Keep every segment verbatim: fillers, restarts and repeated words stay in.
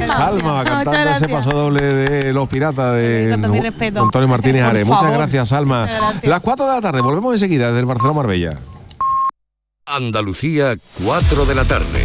Salma, cantando ese paso doble de Los Piratas de no, Antonio Martínez Ares. Muchas gracias, Salma. Gracias. Las cuatro de la tarde, volvemos enseguida desde el Barcelona Marbella. Andalucía, cuatro de la tarde.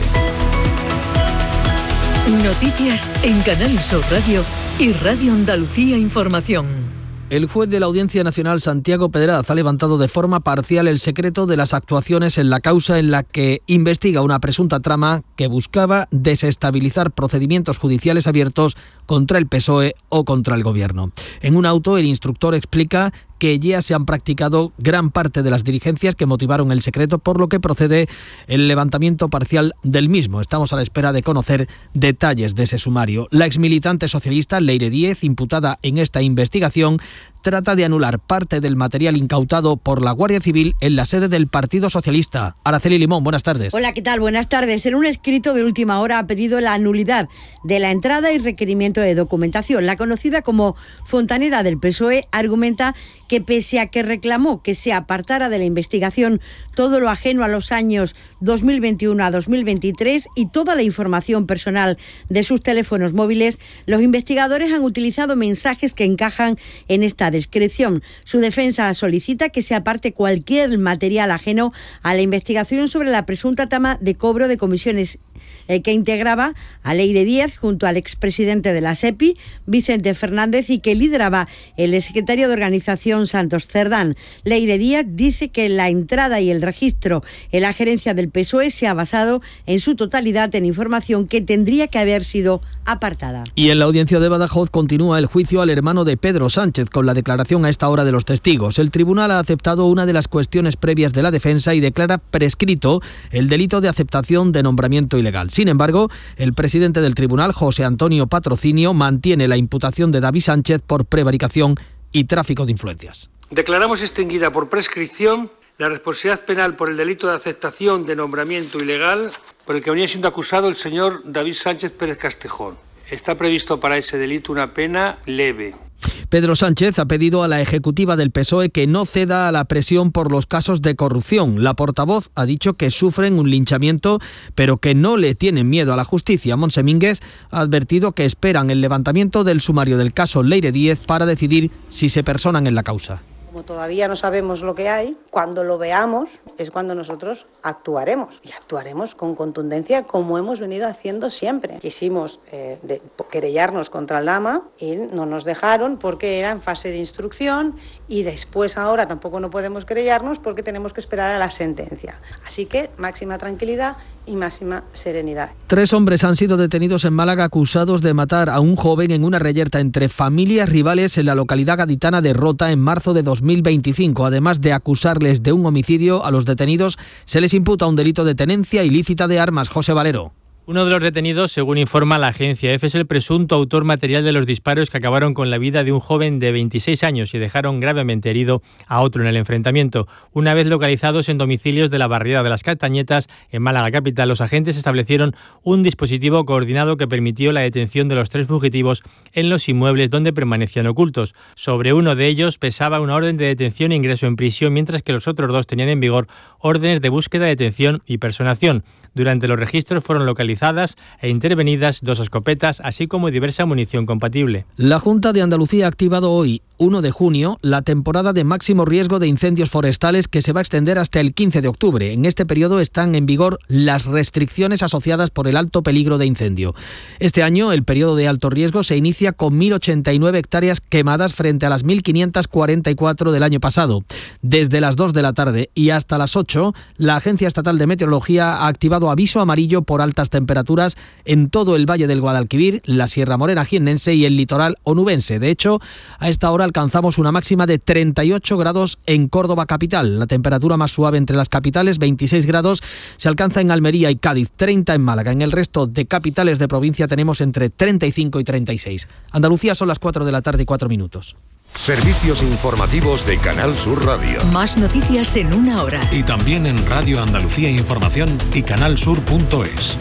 Noticias en Canal Sur Radio y Radio Andalucía Información. El juez de la Audiencia Nacional, Santiago Pedraz, ha levantado de forma parcial el secreto de las actuaciones en la causa en la que investiga una presunta trama que buscaba desestabilizar procedimientos judiciales abiertos contra el P S O E o contra el Gobierno. En un auto, el instructor explica que ya se han practicado gran parte de las diligencias que motivaron el secreto, por lo que procede el levantamiento parcial del mismo. Estamos a la espera de conocer detalles de ese sumario. La exmilitante socialista Leire Díez, imputada en esta investigación, trata de anular parte del material incautado por la Guardia Civil en la sede del Partido Socialista. Araceli Limón, buenas tardes. Hola, ¿qué tal? Buenas tardes. En un escrito de última hora ha pedido la nulidad de la entrada y requerimiento de documentación. La conocida como fontanera del P S O E argumenta que pese a que reclamó que se apartara de la investigación todo lo ajeno a los años dos mil veintiuno a dos mil veintitrés y toda la información personal de sus teléfonos móviles, los investigadores han utilizado mensajes que encajan en esta descripción. Su defensa solicita que se aparte cualquier material ajeno a la investigación sobre la presunta trama de cobro de comisiones eh, que integraba a Leire Díez junto al expresidente de la SEPI, Vicente Fernández, y que lideraba el secretario de organización Santos Cerdán. Leire Díez dice que la entrada y el registro en la gerencia del P S O E se ha basado en su totalidad en información que tendría que haber sido apartada. Y en la audiencia de Badajoz continúa el juicio al hermano de Pedro Sánchez con la declaración a esta hora de los testigos. El tribunal ha aceptado una de las cuestiones previas de la defensa y declara prescrito el delito de aceptación de nombramiento ilegal. Sin embargo, el presidente del tribunal, José Antonio Patrocinio, mantiene la imputación de David Sánchez por prevaricación y tráfico de influencias. Declaramos extinguida por prescripción la responsabilidad penal por el delito de aceptación de nombramiento ilegal por el que venía siendo acusado el señor David Sánchez Pérez Castejón. Está previsto para ese delito una pena leve. Pedro Sánchez ha pedido a la ejecutiva del P S O E que no ceda a la presión por los casos de corrupción. La portavoz ha dicho que sufren un linchamiento, pero que no le tienen miedo a la justicia. Montse Mínguez ha advertido que esperan el levantamiento del sumario del caso Leire Díez para decidir si se personan en la causa. Como todavía no sabemos lo que hay, cuando lo veamos es cuando nosotros actuaremos. Y actuaremos con contundencia como hemos venido haciendo siempre. Quisimos eh, de, querellarnos contra el Dama y no nos dejaron porque era en fase de instrucción y después ahora tampoco no podemos querellarnos porque tenemos que esperar a la sentencia. Así que máxima tranquilidad y máxima serenidad. Tres hombres han sido detenidos en Málaga acusados de matar a un joven en una reyerta entre familias rivales en la localidad gaditana de Rota en marzo de dos mil veinticinco. Además de acusarles de un homicidio, a los detenidos se les imputa un delito de tenencia ilícita de armas. José Valero. Uno de los detenidos, según informa la agencia EFE, es el presunto autor material de los disparos que acabaron con la vida de un joven de veintiséis años y dejaron gravemente herido a otro en el enfrentamiento. Una vez localizados en domicilios de la barriada de las Castañetas, en Málaga capital, los agentes establecieron un dispositivo coordinado que permitió la detención de los tres fugitivos en los inmuebles donde permanecían ocultos. Sobre uno de ellos pesaba una orden de detención e ingreso en prisión, mientras que los otros dos tenían en vigor órdenes de búsqueda, detención y personación. Durante los registros fueron localizados e intervenidas dos escopetas, así como diversa munición compatible. La Junta de Andalucía ha activado hoy, primero de junio, la temporada de máximo riesgo de incendios forestales que se va a extender hasta el quince de octubre. En este periodo están en vigor las restricciones asociadas por el alto peligro de incendio. Este año, el periodo de alto riesgo se inicia con mil ochenta y nueve hectáreas quemadas frente a las mil quinientas cuarenta y cuatro del año pasado. Desde las dos de la tarde y hasta las ocho, la Agencia Estatal de Meteorología ha activado aviso amarillo por altas temperaturas en todo el Valle del Guadalquivir, la Sierra Morena jiennense y el litoral onubense. De hecho, a esta hora alcanzamos una máxima de treinta y ocho grados en Córdoba capital. La temperatura más suave entre las capitales, veintiséis grados, se alcanza en Almería y Cádiz, treinta en Málaga. En el resto de capitales de provincia tenemos entre treinta y cinco y treinta y seis. Andalucía son las cuatro de la tarde y cuatro minutos. Servicios informativos de Canal Sur Radio. Más noticias en una hora. Y también en Radio Andalucía Información y canal sur punto es.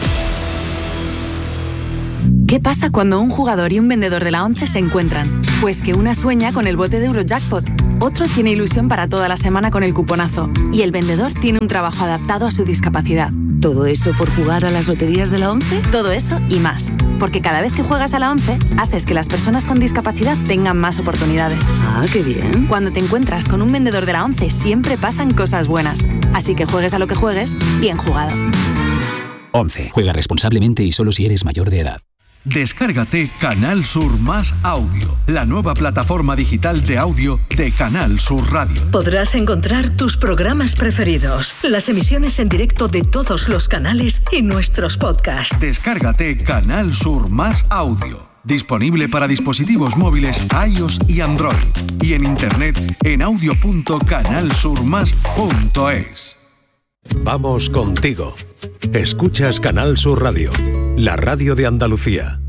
¿Qué pasa cuando un jugador y un vendedor de la ONCE se encuentran? Pues que una sueña con el bote de Eurojackpot, otro tiene ilusión para toda la semana con el cuponazo y el vendedor tiene un trabajo adaptado a su discapacidad. ¿Todo eso por jugar a las loterías de la ONCE? Todo eso y más. Porque cada vez que juegas a la ONCE, haces que las personas con discapacidad tengan más oportunidades. Ah, qué bien. Cuando te encuentras con un vendedor de la ONCE, siempre pasan cosas buenas. Así que juegues a lo que juegues, bien jugado. ONCE. Juega responsablemente y solo si eres mayor de edad. Descárgate Canal Sur Más Audio, la nueva plataforma digital de audio de Canal Sur Radio. Podrás encontrar tus programas preferidos, las emisiones en directo de todos los canales y nuestros podcasts. Descárgate Canal Sur Más Audio. Disponible para dispositivos móviles iOS y Android. Y en internet en audio punto canal sur más punto es. Vamos contigo. Escuchas Canal Sur Radio, la radio de Andalucía.